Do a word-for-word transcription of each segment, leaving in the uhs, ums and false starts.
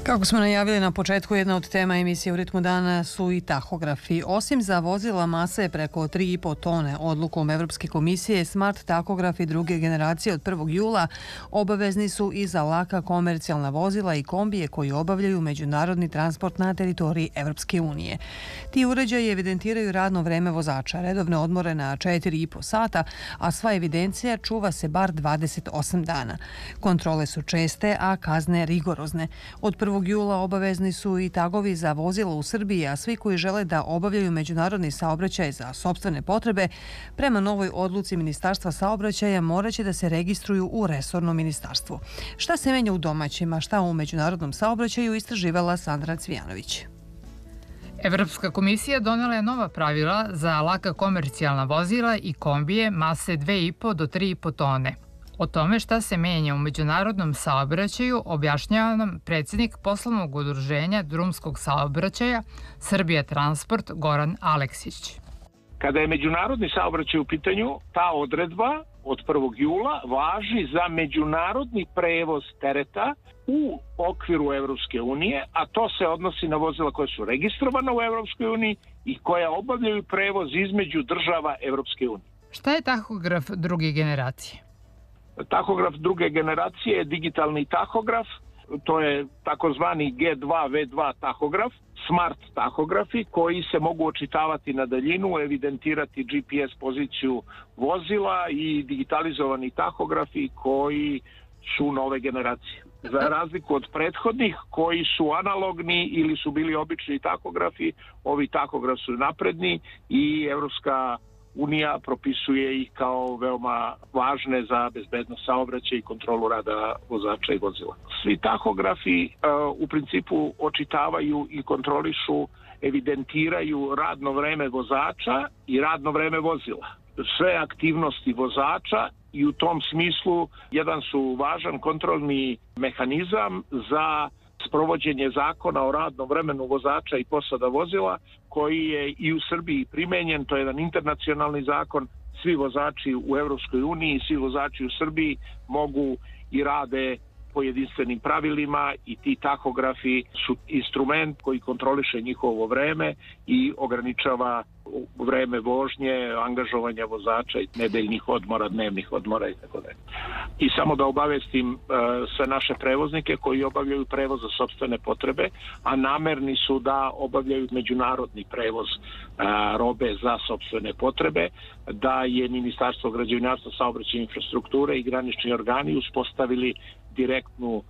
Kako smo najavili na početku, jedna od tema emisije U ritmu dana su i tahografi. Osim za vozila mase preko tri i po tone, odlukom Evropske komisije, smart tahografi druge generacije od prvog jula obavezni su i za laka komercijalna vozila i kombije koji obavljaju međunarodni transport na teritoriji Evropske unije. Ti uređaji evidentiraju radno vreme vozača, redovne odmore na četiri i po sata, a sva evidencija čuva se bar dvadeset osam dana. Kontrole su česte, a kazne rigorozne. Od prvog jula obavezni su i tagovi za vozila u Srbiji, a svi koji žele da obavljaju međunarodni saobraćaj za sopstvene potrebe, prema novoj odluci Ministarstva saobraćaja moraće da se registruju u resornom ministarstvu. Šta se menja u domaćima, šta u međunarodnom saobraćaju, istraživala Sandra Cvijanović. Evropska komisija donela je nova pravila za laka komercijalna vozila i kombije mase dve i po do tri i po tone. O tome šta se menja u međunarodnom saobraćaju objašnjava nam predsjednik poslovnog udruženja drumskog saobraćaja Srbija Transport Goran Aleksić. Kada je međunarodni saobraćaj u pitanju, ta odredba od prvog jula važi za međunarodni prevoz tereta u okviru Evropske unije, a to se odnosi na vozila koja su registrovana u Evropskoj uniji i koja obavljaju prevoz između država Evropske unije. Šta je tahograf druge generacije? Tahograf druge generacije je digitalni tahograf, to je takozvani G dva V dva tahograf, smart tahografi koji se mogu očitavati na daljinu, evidentirati G P S poziciju vozila i digitalizovani tahografi koji su nove generacije. Za razliku od prethodnih koji su analogni ili su bili obični tahografi, ovi tahograf su napredni i Evropska Unija propisuje ih kao veoma važne za bezbednost saobraćaja i kontrolu rada vozača i vozila. Svi tahografi uh, u principu očitavaju i kontrolišu, evidentiraju radno vreme vozača i radno vreme vozila. Sve aktivnosti vozača i u tom smislu jedan su važan kontrolni mehanizam za sprovođenje zakona o radnom vremenu vozača i posada vozila koji je i u Srbiji primenjen. To je jedan internacionalni zakon. Svi vozači u Evropskoj uniji, svi vozači u Srbiji mogu i rade po jedinstvenim pravilima i ti tahografi su instrument koji kontroliše njihovo vreme i ograničava vreme vožnje, angažovanja vozača i nedeljnih odmora, dnevnih odmora i tako dalje. I samo da obavestim uh, sve naše prevoznike koji obavljaju prevoz za sopstvene potrebe, a namerni su da obavljaju međunarodni prevoz uh, robe za sopstvene potrebe, da je Ministarstvo građevinarstva, saobraćaja i infrastrukture i granični organi uspostavili direktnu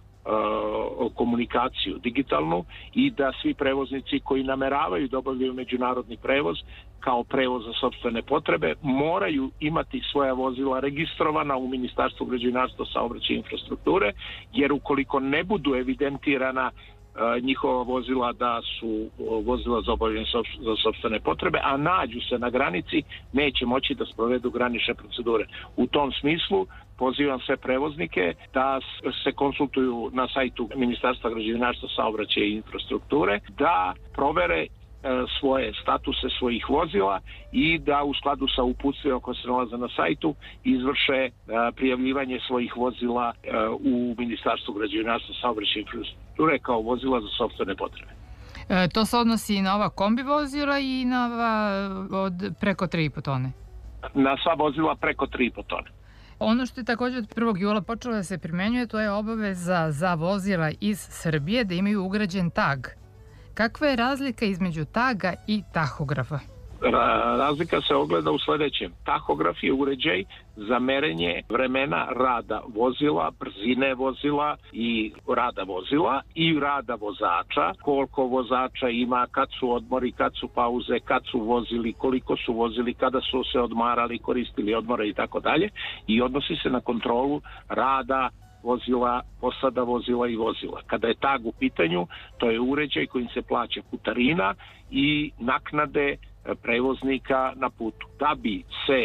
komunikaciju digitalnu i da svi prevoznici koji nameravaju da obavljaju međunarodni prevoz kao prevoz za sopstvene potrebe moraju imati svoja vozila registrovana u Ministarstvu građevinarstva, saobraćaja i infrastrukture, jer ukoliko ne budu evidentirana njihova vozila da su vozila za obavljanje za sopstvene potrebe, a nađu se na granici, neće moći da sprovedu granične procedure. U tom smislu pozivam sve prevoznike da se konsultuju na sajtu Ministarstva građevinarstva, saobraćaja i infrastrukture, da provere svoje statuse svojih vozila i da u skladu sa uputstvima koje se nalaze na sajtu izvrše prijavljivanje svojih vozila u Ministarstvu građevinarstva, saobraćaja i infrastrukture kao vozila za sopstvene potrebe. E, to se odnosi i na ova kombi vozila i na ova od preko tri i po tone? Na sva vozila preko tri i po tone. Ono što je također od prvog jula počelo da se primenjuje, to je obaveza za vozila iz Srbije da imaju ugrađen tag. Kakva je razlika između taga i tahografa? Razlika se ogleda u sljedećem. Tahograf je uređaj za merenje vremena rada vozila, brzine vozila i rada vozila i rada vozača, koliko vozača ima, kad su odmori, kad su pauze, kad su vozili, koliko su vozili, kada su se odmarali, koristili odmore i tako dalje, i odnosi se na kontrolu rada vozila, posada vozila i vozila. Kada je tag u pitanju, to je uređaj kojim se plaća putarina i naknade prevoznika na putu. Da bi se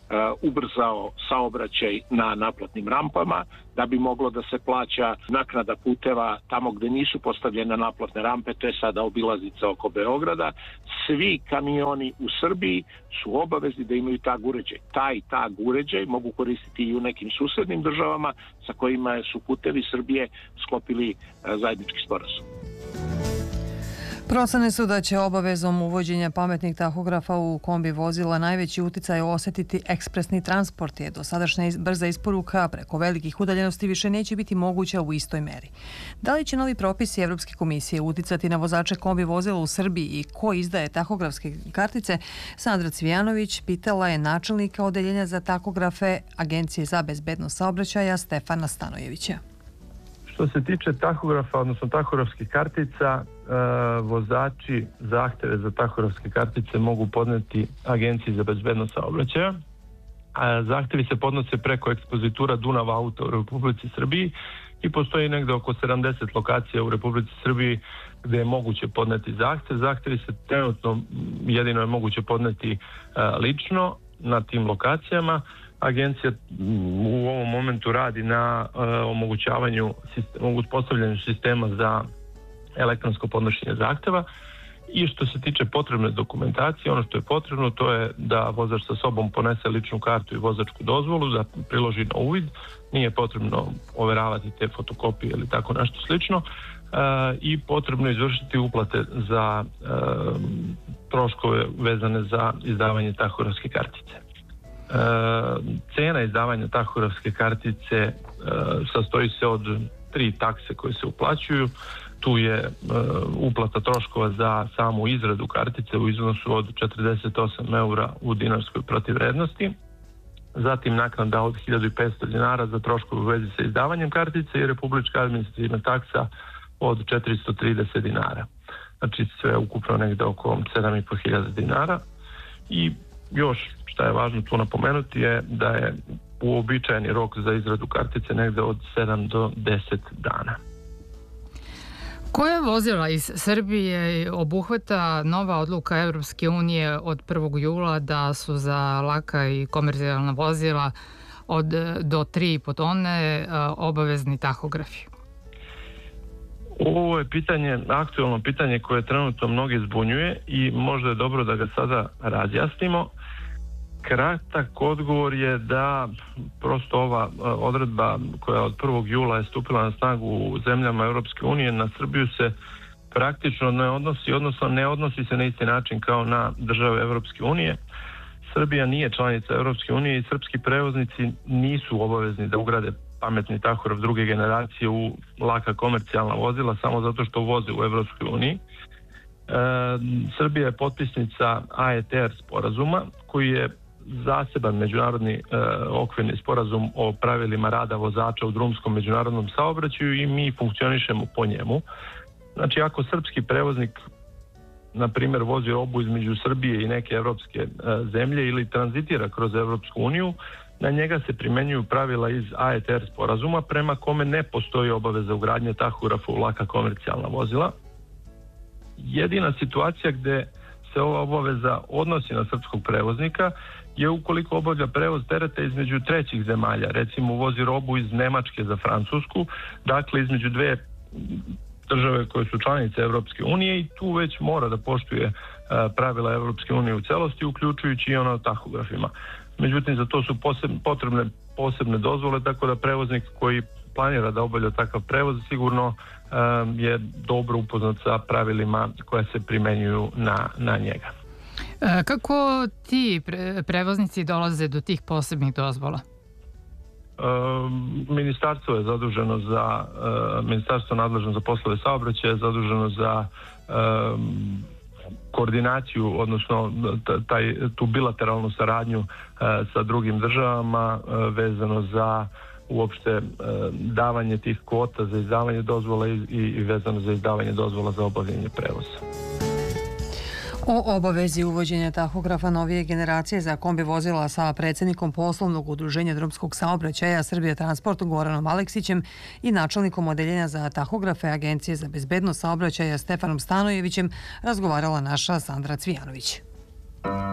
ubrzao saobraćaj na naplatnim rampama, da bi moglo da se plaća naknada puteva tamo gde nisu postavljene naplatne rampe, to je sada obilaznica oko Beograda. Svi kamioni u Srbiji su obavezni da imaju tag uređaj. Taj tag uređaj mogu koristiti i u nekim susednim državama sa kojima su Putevi Srbije sklopili zajednički sporazum. Procene su da će obavezom uvođenja pametnih tahografa u kombi vozila najveći uticaj osetiti ekspresni transport, jer dosadašnja brza isporuka preko velikih udaljenosti više neće biti moguća u istoj meri. Da li će novi propisi Evropske komisije uticati na vozače kombi vozila u Srbiji i ko izdaje tahografske kartice, Sandra Cvijanović pitala je načelnika odeljenja za tahografe Agencije za bezbednost saobraćaja Stefana Stanojevića. Što se tiče tahografa, odnosno tahografskih kartica, vozači zahteve za tahografske kartice mogu podneti Agenciji za bezbednost saobraćaja. Zahtevi se podnose preko ekspozitura Dunav Auto u Republici Srbiji i postoji negde oko sedamdeset lokacija u Republici Srbiji gde je moguće podneti zahtev. Zahtevi se trenutno jedino je moguće podneti lično na tim lokacijama. Agencija u ovom momentu radi na uh, omogućavanju uspostavljanju sistema za elektronsko podnošenje zahteva i što se tiče potrebne dokumentacije, ono što je potrebno to je da vozač sa sobom ponese ličnu kartu i vozačku dozvolu, da priloži na uvid, nije potrebno overavati te fotokopije ili tako nešto slično uh, i potrebno izvršiti uplate za uh, troškove vezane za izdavanje tahografske kartice. E, cena izdavanja tahografske kartice e, sastoji se od tri takse koje se uplaćuju. Tu je e, uplata troškova za samu izradu kartice u iznosu od četrdeset osam eura u dinarskoj protivvrednosti, zatim naknada od hiljadu petsto dinara za troškove u vezi sa izdavanjem kartice i republička administrativna taksa od četiristo trideset dinara. Znači sve ukupno negde oko sedam i po hiljada dinara. I još šta je važno tu napomenuti je da je uobičajeni rok za izradu kartice negde od sedam do deset dana. Koja vozila iz Srbije obuhvata nova odluka Evropske unije od prvog jula da su za laka i komercijalna vozila od do tri i po tone obavezni tahografi? Ovo je pitanje, aktualno pitanje koje trenutno mnogi zbunjuje i možda je dobro da ga sada razjasnimo. Kratak odgovor je da prosto ova odredba koja od prvog jula je stupila na snagu u zemljama Europske unije na Srbiju se praktično ne odnosi, odnosno ne odnosi se na isti način kao na države Europske unije. Srbija nije članica Europske unije i srpski prevoznici nisu obavezni da ugrade pametni tahograf druge generacije u laka komercijalna vozila samo zato što voze u Evropskoj uniji. E, Srbija je potpisnica A E T R sporazuma koji je zaseban međunarodni e, okvirni sporazum o pravilima rada vozača u drumskom međunarodnom saobraćaju i mi funkcionišemo po njemu. Znači ako srpski prevoznik na primjer vozi robu između Srbije i neke evropske e, zemlje ili tranzitira kroz Evropsku uniju, na njega se primenjuju pravila iz A E T R sporazuma prema kome ne postoji obaveza ugradnje tahografa u laka komercijalna vozila. Jedina situacija gde se ova obaveza odnosi na srpskog prevoznika je ukoliko obavlja prevoz tereta između trećih zemalja, recimo vozi robu iz Nemačke za Francusku, dakle između dve države koje su članice Evropske unije i tu već mora da poštuje pravila Evropske unije u celosti, uključujući i ono o tahografima. Međutim, za to su posebne, potrebne posebne dozvole, tako da prevoznik koji planira da obavlja takav prevoz sigurno um, je dobro upoznat sa pravilima koja se primenjuju na, na njega. E, kako ti pre, prevoznici dolaze do tih posebnih dozvola? Um, ministarstvo je zaduženo za, uh, ministarstvo nadležno za poslove saobraćaja je zaduženo za um, koordinaciju, odnosno taj, tu bilateralnu saradnju uh, sa drugim državama uh, vezano za uopšte uh, davanje tih kvota za izdavanje dozvola i, i vezano za izdavanje dozvola za obavljanje prevoza. O obavezi uvođenja tahografa novije generacije za kombi vozila sa predsjednikom poslovnog udruženja drumskog saobraćaja Srbija Transport Goranom Aleksićem i načelnikom odeljenja za tahografe Agencije za bezbednost saobraćaja Stefanom Stanojevićem razgovarala naša Sandra Cvijanović.